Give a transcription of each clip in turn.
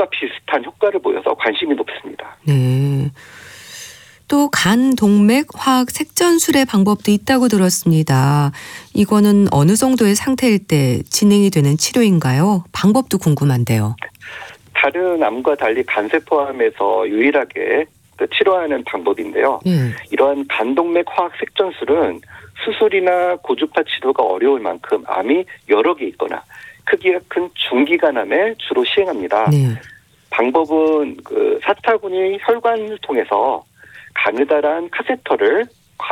치료가 비슷한 효과를 보여서 관심이 높습니다. 네. 또 간 동맥 화학 색전술의 방법도 있다고 들었습니다. 이거는 어느 정도의 상태일 때 진행이 되는 치료인가요? 방법도 궁금한데요. 다른 암과 달리 간세포암에서 유일하게 치료하는 방법인데요. 이러한 간동맥 화학 색전술은 수술이나 고주파 치료가 어려울 만큼 암이 여러 개 있거나 크기가 큰 중기간암에 주로 시행합니다. 방법은 사타구니 혈관을 통해서 가느다란 카세터를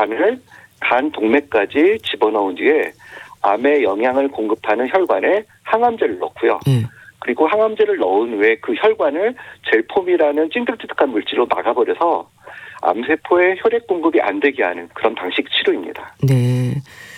간 동맥까지 집어넣은 뒤에 암에 영양을 공급하는 혈관에 항암제를 넣고요. 그리고 항암제를 넣은 후에 그 혈관을 젤폼이라는 찐득찐득한 물질로 막아버려서 암세포에 혈액 공급이 안 되게 하는 그런 방식 치료입니다. 네.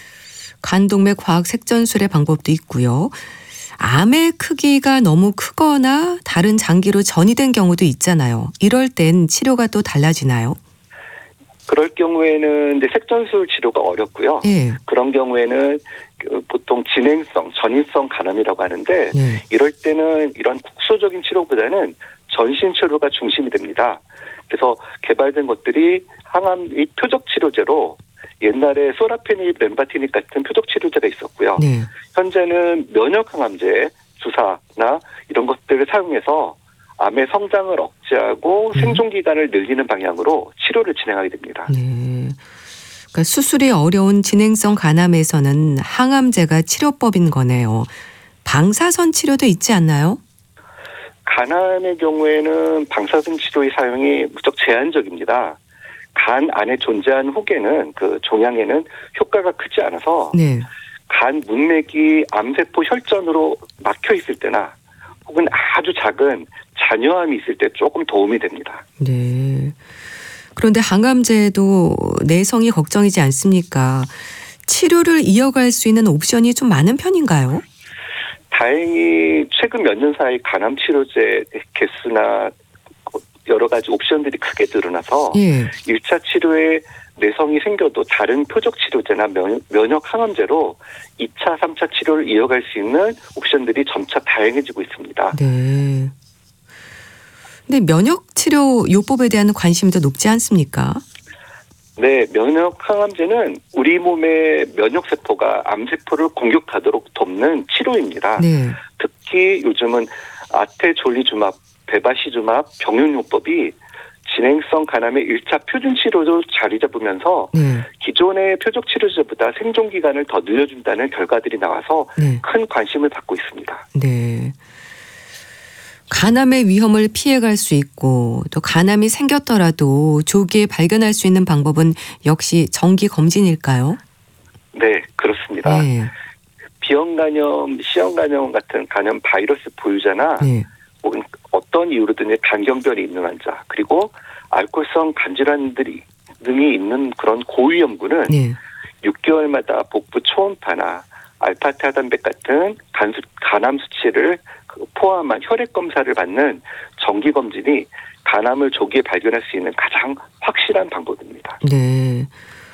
간동맥 화학 색전술의 방법도 있고요. 암의 크기가 너무 크거나 다른 장기로 전이된 경우도 있잖아요. 이럴 땐 치료가 또 달라지나요? 그럴 경우에는 이제 색전술 치료가 어렵고요. 그런 경우에는 보통 전인성 간암이라고 하는데 이럴 때는 이런 국소적인 치료보다는 전신 치료가 중심이 됩니다. 그래서 개발된 것들이 항암 및 표적 치료제로 옛날에 소라페닙, 렘바티닙 같은 표적 치료제가 있었고요. 현재는 면역 항암제, 주사나 이런 것들을 사용해서 암의 성장을 억제하고 생존 기간을 늘리는 방향으로 치료를 진행하게 됩니다. 그러니까 수술이 어려운 진행성 간암에서는 항암제가 치료법인 거네요. 방사선 치료도 있지 않나요? 간암의 경우에는 방사선 치료의 사용이 무척 제한적입니다. 간 안에 존재한 혹에는 종양에는 효과가 크지 않아서 간 문맥이 암세포 혈전으로 막혀 있을 때나 혹은 아주 작은 잔여암이 있을 때 조금 도움이 됩니다. 네. 그런데 항암제도 내성이 걱정이지 않습니까? 치료를 이어갈 수 있는 옵션이 좀 많은 편인가요? 다행히 최근 몇 년 사이 간암 치료제 개수나 여러 가지 옵션들이 크게 늘어나서 1차 치료에 내성이 생겨도 다른 표적 치료제나 면역 항암제로 2차, 3차 치료를 이어갈 수 있는 옵션들이 점차 다양해지고 있습니다. 네. 근데 면역 치료 요법에 대한 관심도 높지 않습니까? 네, 면역 항암제는 우리 몸의 면역 세포가 암세포를 공격하도록 돕는 치료입니다. 특히 요즘은 아테졸리주맙, 베바시주맙 병용요법이 진행성 간암의 1차 표준 치료로 자리 잡으면서 기존의 표적 치료제보다 생존 기간을 더 늘려준다는 결과들이 나와서 큰 관심을 받고 있습니다. 네. 간암의 위험을 피해갈 수 있고 또 간암이 생겼더라도 조기에 발견할 수 있는 방법은 역시 정기 검진일까요? 네, 그렇습니다. 비형 간염, 시형 간염 같은 간염 바이러스 보유자나 혹은 어떤 이유로든 간경변이 있는 환자 그리고 알코올성 간질환 등이 있는 그런 고위험군은 6개월마다 복부 초음파나 알파타단백 같은 간암 수치를 포함한 혈액 검사를 받는 정기 검진이 간암을 조기에 발견할 수 있는 가장 확실한 방법입니다. 네.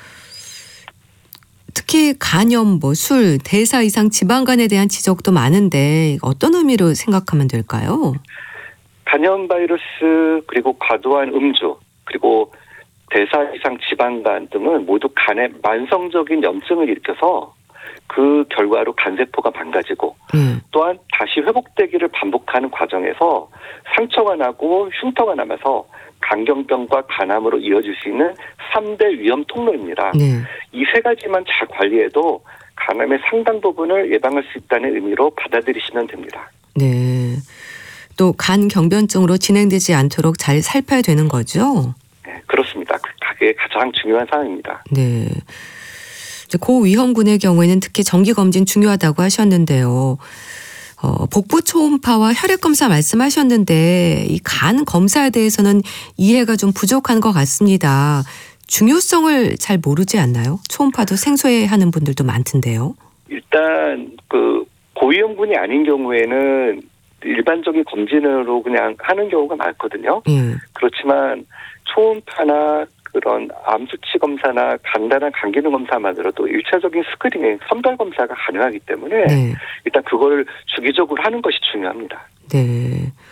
특히 간염, 술, 대사 이상 지방간에 대한 지적도 많은데 어떤 의미로 생각하면 될까요? 간염 바이러스 그리고 과도한 음주 그리고 대사 이상 지방간 등은 모두 간에 만성적인 염증을 일으켜서 그 결과로 간세포가 망가지고 또한 다시 회복되기를 반복하는 과정에서 상처가 나고 흉터가 남아서 간경병과 간암으로 이어질 수 있는 3대 위험 통로입니다. 이 세 가지만 잘 관리해도 간암의 상당 부분을 예방할 수 있다는 의미로 받아들이시면 됩니다. 네. 또 간경변증으로 진행되지 않도록 잘 살펴야 되는 거죠? 네, 그렇습니다. 그게 가장 중요한 사항입니다. 네. 고위험군의 경우에는 특히 정기검진 중요하다고 하셨는데요. 복부 초음파와 혈액검사 말씀하셨는데 이 간 검사에 대해서는 이해가 좀 부족한 것 같습니다. 중요성을 잘 모르지 않나요? 초음파도 생소해하는 분들도 많던데요. 일단 고위험군이 아닌 경우에는 일반적인 검진으로 그냥 하는 경우가 많거든요. 그렇지만 초음파나 그런 암수치 검사나 간단한 간기능 검사만으로도 1차적인 스크리닝, 선별 검사가 가능하기 때문에 일단 그걸 주기적으로 하는 것이 중요합니다. 네.